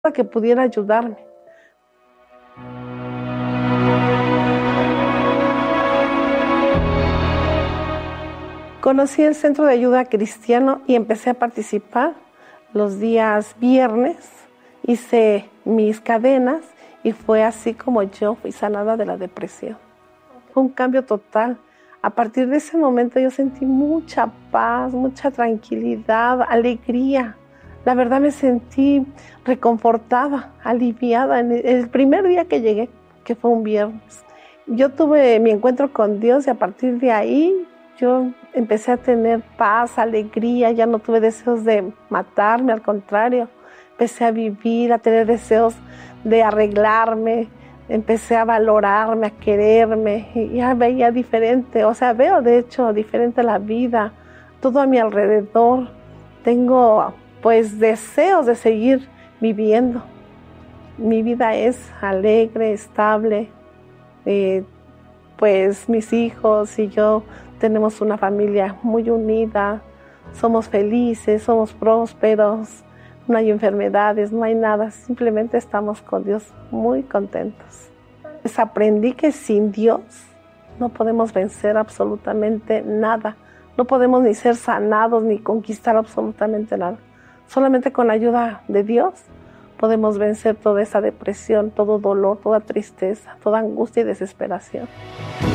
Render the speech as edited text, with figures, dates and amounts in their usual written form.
que pudiera ayudarme. Conocí el Centro de Ayuda Cristiano y empecé a participar los días viernes. Hice mis cadenas y fue así como yo fui sanada de la depresión. Fue un cambio total. A partir de ese momento yo sentí mucha paz, mucha tranquilidad, alegría. La verdad me sentí reconfortada, aliviada en el primer día que llegué, que fue un viernes. Yo tuve mi encuentro con Dios y a partir de ahí yo empecé a tener paz, alegría, ya no tuve deseos de matarme, al contrario, empecé a vivir, a tener deseos de arreglarme, empecé a valorarme, a quererme, y ya veía diferente, veo de hecho diferente la vida, todo a mi alrededor. Tengo pues deseos de seguir viviendo. Mi vida es alegre, estable, pues mis hijos y yo tenemos una familia muy unida, somos felices, somos prósperos, no hay enfermedades, no hay nada, simplemente estamos con Dios muy contentos. Pues aprendí que sin Dios no podemos vencer absolutamente nada, no podemos ni ser sanados ni conquistar absolutamente nada. Solamente con la ayuda de Dios podemos vencer toda esa depresión, todo dolor, toda tristeza, toda angustia y desesperación.